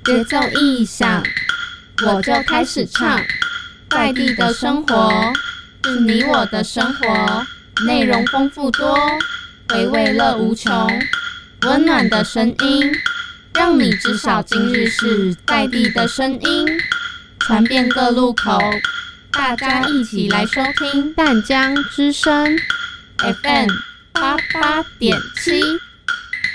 节奏一响，我就开始唱。在地的生活是你我的生活，内容丰富多，回味乐无穷。温暖的声音，让你知晓今日事。在地的声音，传遍各路口。大家一起来收听淡江之声 FM 88.7。